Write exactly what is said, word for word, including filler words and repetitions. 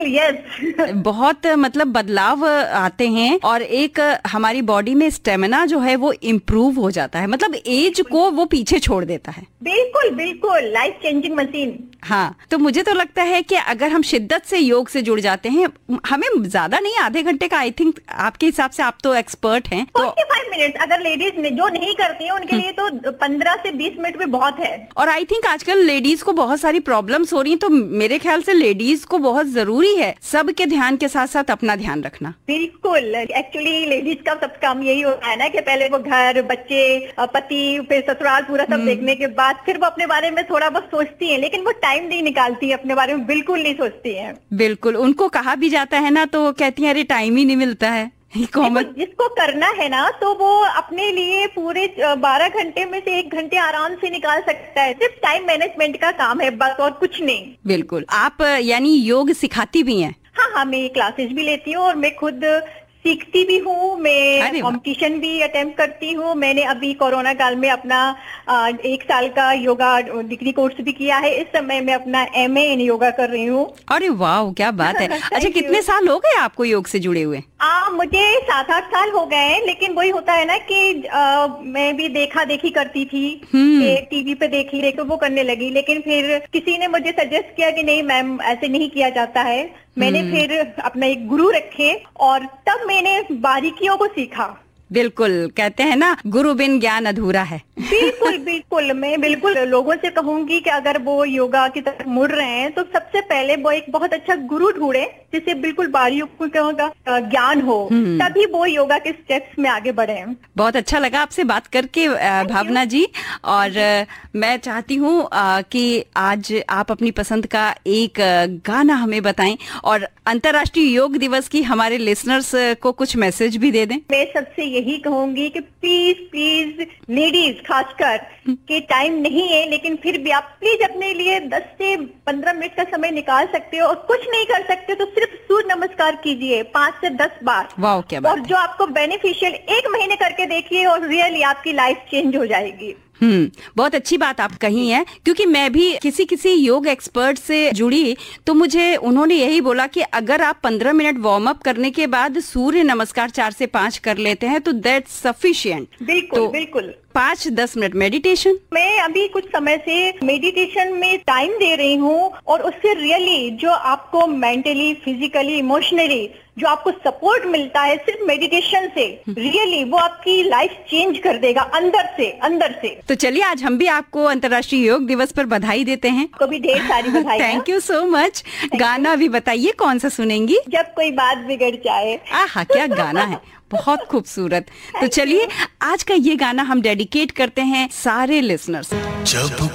Yes बहुत मतलब बदलाव आते हैं और एक हमारी बॉडी में स्टेमिना जो है वो इम्प्रूव हो जाता है, मतलब एज को वो पीछे छोड़ देता है। बिल्कुल बिल्कुल, लाइफ चेंजिंग मशीन। हाँ, तो मुझे तो लगता है कि अगर हम शिद्दत से योग से जुड़ जाते हैं, हमें ज्यादा नहीं, आधे घंटे का, आई थिंक आपके हिसाब से, आप तो एक्सपर्ट हैं, तो पैंतालीस मिनट, अगर लेडीज जो नहीं करती है उनके लिए तो पंद्रह से बीस मिनट भी बहुत है। और आई थिंक आजकल लेडीज को बहुत सारी प्रॉब्लम्स हो रही हैं, तो मेरे ख्याल से लेडीज को बहुत जरूरी है सबके ध्यान के साथ साथ अपना ध्यान रखना। बिल्कुल, एक्चुअली लेडीज का सब काम यही होता है ना कि पहले वो घर, बच्चे, पति, फिर ससुराल, पूरा सब देखने के बाद फिर वो अपने बारे में थोड़ा बहुत सोचती हैं, लेकिन वो टाइम नहीं निकालती है अपने बारे में, बिल्कुल नहीं सोचती हैं। बिल्कुल, उनको कहा भी जाता है ना तो कहती हैं अरे टाइम ही नहीं मिलता है। जिसको करना है ना तो वो अपने लिए पूरे बारह घंटे में से एक घंटे आराम से निकाल सकता है, सिर्फ टाइम मैनेजमेंट का काम है बस, और कुछ नहीं। बिल्कुल, आप यानी योग सिखाती भी हैं? हाँ हाँ, मैं क्लासेस भी लेती हूँ और मैं खुद सीखती भी हूँ, मैं कंपटीशन भी अटेम्प्ट करती हूँ। मैंने अभी कोरोना काल में अपना आ, एक साल का योगा डिग्री कोर्स भी किया है। इस समय मैं अपना एमए इन योगा कर रही हूँ। अरे वाह, क्या बात है। अच्छा, कितने साल हो गए आपको योग से जुड़े हुए? आ, मुझे सात आठ साल हो गए हैं, लेकिन वही होता है ना कि आ, मैं भी देखा देखी करती थी, टीवी पे देख ली, देखो वो करने लगी, लेकिन फिर किसी ने मुझे सजेस्ट किया कि नहीं मैम, ऐसे नहीं किया जाता है। मैंने फिर अपना एक गुरु रखे और तब मैंने बारीकियों को सीखा। बिल्कुल, कहते हैं ना गुरु बिन ज्ञान अधूरा है। बिल्कुल बिल्कुल, मैं बिल्कुल लोगों से कहूंगी कि अगर वो योगा की तरफ मुड़ रहे हैं तो सबसे पहले वो एक बहुत अच्छा गुरु ढूंढे जिसे बिल्कुल बारीकियों का ज्ञान हो, तभी वो योगा के स्टेप्स में आगे बढ़े। बहुत अच्छा लगा आपसे बात करके भावना जी, और मैं चाहती हूँ कि आज आप अपनी पसंद का एक गाना हमें बताएं और अंतर्राष्ट्रीय योग दिवस की हमारे लिसनर्स को कुछ मैसेज भी दे दें। मैं सबसे यही कहूंगी कि प्लीज प्लीज लेडीज खासकर कि टाइम नहीं है, लेकिन फिर भी आप प्लीज अपने लिए दस से पंद्रह मिनट का समय निकाल सकते हो, और कुछ नहीं कर सकते तो सिर्फ सूर्य नमस्कार कीजिए पांच से दस बार। वाह, क्या बात और जो आपको बेनिफिशियल, एक महीने करके देखिए और रियली आपकी लाइफ चेंज हो जाएगी। हम्म बहुत अच्छी बात आप कही है, क्योंकि मैं भी किसी किसी योग एक्सपर्ट से जुड़ी तो मुझे उन्होंने यही बोला कि अगर आप पंद्रह मिनट वार्म अप करने के बाद सूर्य नमस्कार चार से पांच कर लेते हैं तो दैट्स सफिशिएंट। बिल्कुल तो बिल्कुल पाँच दस मिनट मेडिटेशन। मैं अभी कुछ समय से मेडिटेशन में टाइम दे रही हूँ और उससे रियली जो आपको मेंटली, फिजिकली, इमोशनली जो आपको सपोर्ट मिलता है सिर्फ मेडिटेशन से, रियली वो आपकी लाइफ चेंज कर देगा अंदर से अंदर से। तो चलिए आज हम भी आपको अंतर्राष्ट्रीय योग दिवस पर बधाई देते हैं। आपको भी ढेर सारी बधाई। Thank you so much. गाना भी बताइए, कौन सा सुनेंगी? जब कोई बात बिगड़ जाए। आहा, क्या गाना है, बहुत खूबसूरत। तो चलिए आज का ये गाना हम डेडिकेट करते हैं सारे लिसनर्स।